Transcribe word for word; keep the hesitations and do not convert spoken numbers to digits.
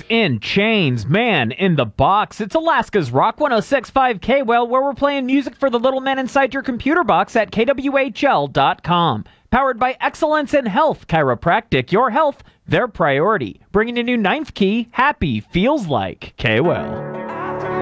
in Chains, Man in the Box. It's Alaska's Rock one oh six point five K-Well, where we're playing music for the little men inside your computer box at K W H L dot com. Powered by Excellence in Health Chiropractic. Your health, their priority. Bringing a new ninth key, Happy Feels Like K-Well.